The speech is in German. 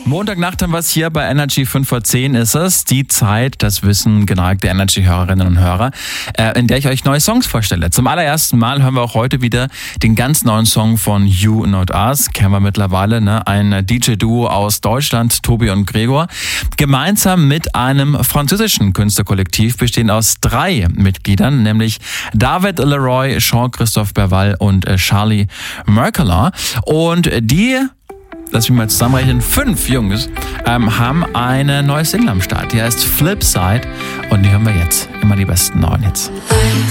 Montagnacht haben wir es hier bei Energy 5 vor 10 ist es. Die Zeit, das wissen geneigte Energy-Hörerinnen und Hörer, in der ich euch neue Songs vorstelle. Zum allerersten Mal hören wir auch heute wieder den ganz neuen Song von You Not Us. Kennen wir mittlerweile, ne? Ein DJ-Duo aus Deutschland, Tobi und Gregor. Gemeinsam mit einem französischen Künstlerkollektiv, bestehend aus 3 Mitgliedern, nämlich David Leroy, Jean-Christophe Berval und Charlie Merkelin. Und die, lass mich mal zusammenrechnen, 5 Jungs haben eine neue Single am Start. Die heißt Flipside und die hören wir jetzt. Immer die besten neuen Hits.